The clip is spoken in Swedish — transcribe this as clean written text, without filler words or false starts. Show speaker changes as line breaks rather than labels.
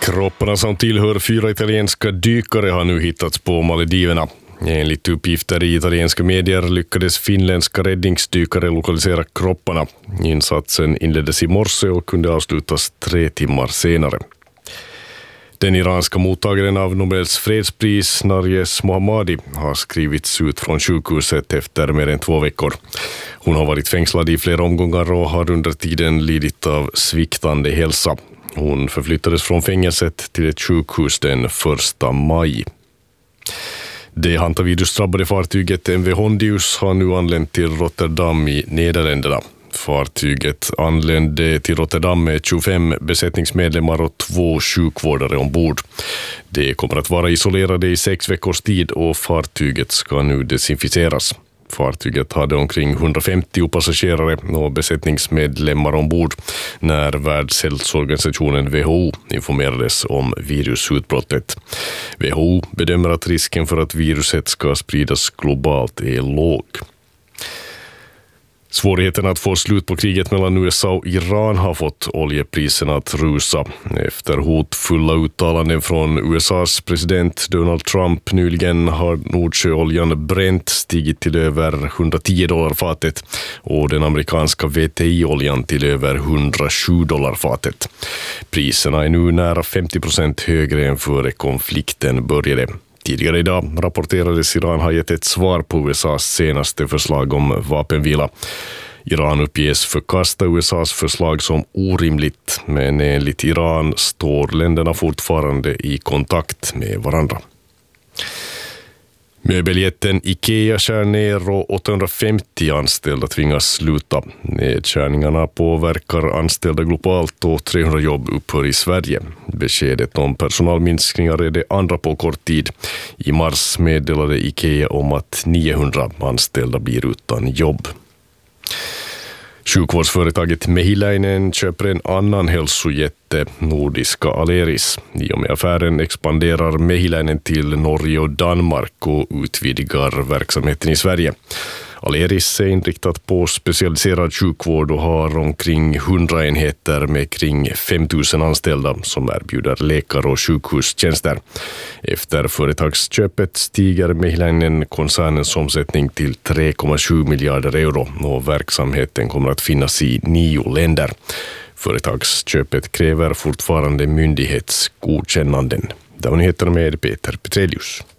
Kropparna som tillhör 4 italienska dykare har nu hittats på Maldiverna. Enligt uppgifter i italienska medier lyckades finländska räddningsdykare lokalisera kropparna. Insatsen inleddes i morse och kunde avslutas 3 timmar senare. Den iranska mottagaren av Nobels fredspris, Narges Mohammadi, har skrivits ut från sjukhuset efter mer än 2 veckor. Hon har varit fängslad i flera omgångar och har under tiden lidit av sviktande hälsa. Hon förflyttades från fängelset till ett sjukhus den 1 maj. Det hantavirusdrabbade fartyget MV Hondius har nu anlänt till Rotterdam i Nederländerna. Fartyget anlände till Rotterdam med 25 besättningsmedlemmar och 2 sjukvårdare ombord. De kommer att vara isolerade i 6 veckors tid och fartyget ska nu desinficeras. Fartyget hade omkring 150 passagerare och besättningsmedlemmar ombord när Världshälsoorganisationen WHO informerades om virusutbrottet. WHO bedömer att risken för att viruset ska spridas globalt är låg. Svårigheten att få slut på kriget mellan USA och Iran har fått oljepriserna att rusa. Efter hotfulla uttalanden från USAs president Donald Trump nyligen har Nordsjöoljan Brent stigit till över $110 fatet och den amerikanska VTI-oljan till över $107 fatet. Priserna är nu nära 50% högre än före konflikten började. Tidigare idag rapporterades Iran har gett ett svar på USAs senaste förslag om vapenvila. Iran uppges förkasta USAs förslag som orimligt, men enligt Iran står länderna fortfarande i kontakt med varandra. Möbeljätten IKEA skär ner och 850 anställda tvingas sluta. Nedskärningarna påverkar anställda globalt och 300 jobb upphör i Sverige. Beskedet om personalminskningar är det andra på kort tid. I mars meddelade IKEA om att 900 anställda blir utan jobb. Sjukvårdsföretaget Mehiläinen köper en annan hälsojätte, nordiska Aleris. I och med affären expanderar Mehiläinen till Norge och Danmark och utvidgar verksamheten i Sverige. Aleris är inriktat på specialiserad sjukvård och har omkring 100 enheter med kring 5 000 anställda som erbjuder läkare och sjukhustjänster. Efter företagsköpet stiger Mehiläinen-koncernens omsättning till 3,7 miljarder euro och verksamheten kommer att finnas i 9 länder. Företagsköpet kräver fortfarande myndighetsgodkännanden. Det var nyheterna med Peter Petrelius.